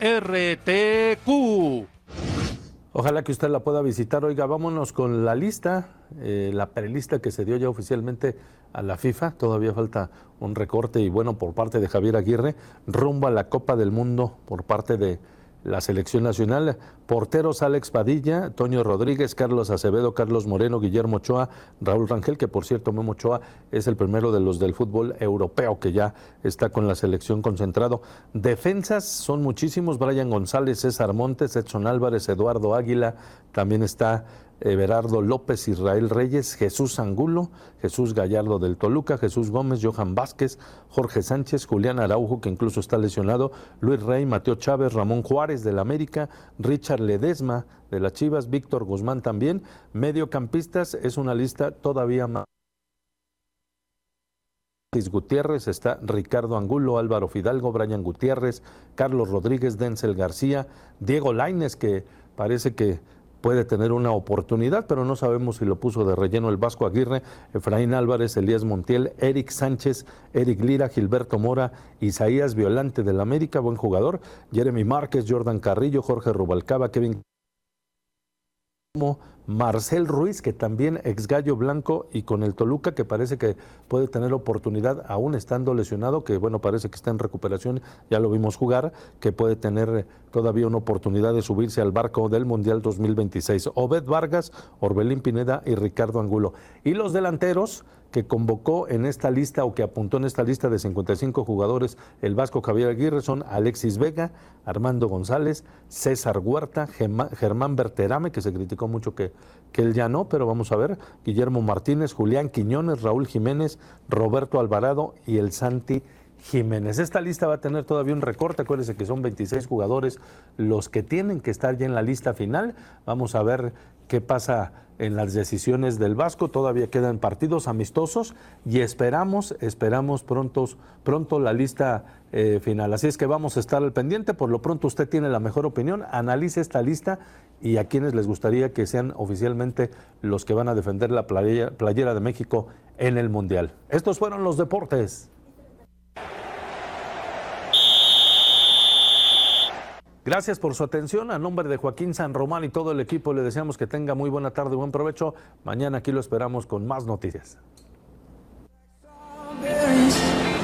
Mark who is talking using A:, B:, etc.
A: RTQ.
B: Ojalá que usted la pueda visitar. Oiga, vámonos con la lista, la prelista que se dio ya oficialmente a la FIFA. Todavía falta un recorte y bueno, por parte de Javier Aguirre, rumbo a la Copa del Mundo por parte de la selección nacional. Porteros: Alex Padilla, Toño Rodríguez, Carlos Acevedo, Carlos Moreno, Guillermo Ochoa, Raúl Rangel, que por cierto Memo Ochoa es el primero de los del fútbol europeo que ya está con la selección concentrado. Defensas son muchísimos: Brian González, César Montes, Edson Álvarez, Eduardo Águila, también está Everardo López, Israel Reyes, Jesús Angulo, Jesús Gallardo del Toluca, Jesús Gómez, Johan Vázquez, Jorge Sánchez, Julián Araujo, que incluso está lesionado, Luis Rey, Mateo Chávez, Ramón Juárez del América, Richard Ledesma de las Chivas, Víctor Guzmán también. Mediocampistas es una lista todavía más. Gutiérrez, está Ricardo Angulo, Álvaro Fidalgo, Brian Gutiérrez, Carlos Rodríguez, Denzel García, Diego Lainez, que parece que puede tener una oportunidad, pero no sabemos si lo puso de relleno el Vasco Aguirre, Efraín Álvarez, Elías Montiel, Eric Sánchez, Eric Lira, Gilberto Mora, Isaías Violante del América, buen jugador, Jeremy Márquez, Jordan Carrillo, Jorge Rubalcaba, Kevin Marcel Ruiz, que también ex Gallo Blanco y con el Toluca, que parece que puede tener oportunidad aún estando lesionado, que bueno, parece que está en recuperación, ya lo vimos jugar, que puede tener todavía una oportunidad de subirse al barco del Mundial 2026. Obed Vargas, Orbelín Pineda y Ricardo Angulo. Y los delanteros que convocó en esta lista o que apuntó en esta lista de 55 jugadores el Vasco Javier Aguirre son Alexis Vega, Armando González, César Huerta, Germán Berterame, que se criticó mucho que él ya no, pero vamos a ver, Guillermo Martínez, Julián Quiñones, Raúl Jiménez, Roberto Alvarado y el Santi Jiménez. Esta lista va a tener todavía un recorte, acuérdense que son 26 jugadores los que tienen que estar ya en la lista final. Vamos a ver qué pasa en las decisiones del Vasco. Todavía quedan partidos amistosos y esperamos pronto la lista final. Así es que vamos a estar al pendiente. Por lo pronto usted tiene la mejor opinión, analice esta lista y a quienes les gustaría que sean oficialmente los que van a defender la playera de México en el Mundial. Estos fueron los deportes. Gracias por su atención. A nombre de Joaquín San Román y todo el equipo le deseamos que tenga muy buena tarde y buen provecho. Mañana aquí lo esperamos con más noticias.